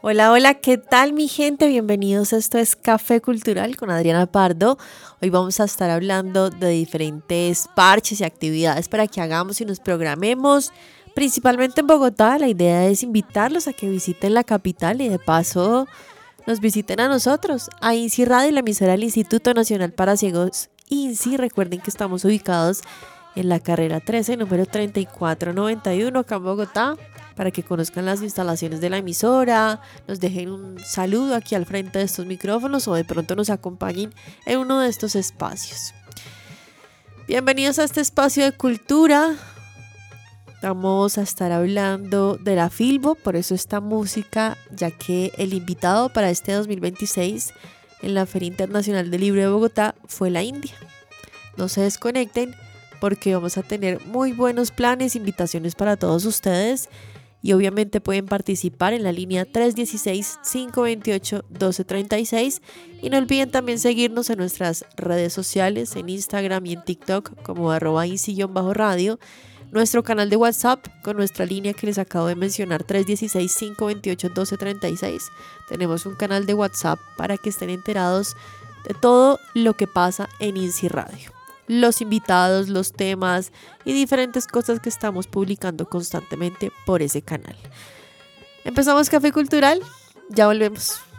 Hola, hola, ¿qué tal mi gente? Bienvenidos, esto es Café Cultural con Adriana Pardo. Hoy vamos a estar hablando de diferentes parches y actividades para que hagamos y nos programemos, principalmente en Bogotá. La idea es invitarlos a que visiten la capital y de paso nos visiten a nosotros, a INSI Radio, la emisora del Instituto Nacional para Ciegos INSI. Recuerden que estamos ubicados en la carrera 13, número 3491, acá en Bogotá, para que conozcan las instalaciones de la emisora, nos dejen un saludo aquí al frente de estos micrófonos o de pronto nos acompañen en uno de estos espacios. Bienvenidos a este espacio de cultura. Vamos a estar hablando de la Filbo, por eso esta música, ya que el invitado para este 2026 en la Feria Internacional del Libro de Bogotá fue la India. No se desconecten porque vamos a tener muy buenos planes, invitaciones para todos ustedes y obviamente pueden participar en la línea 316-528-1236 y no olviden también seguirnos en nuestras redes sociales, en Instagram y en TikTok como @INSI_radio, nuestro canal de WhatsApp con nuestra línea que les acabo de mencionar 316-528-1236. Tenemos un canal de WhatsApp para que estén enterados de todo lo que pasa en INSI Radio, los invitados, los temas y diferentes cosas que estamos publicando constantemente por ese canal. Empezamos Café Cultural, ya volvemos.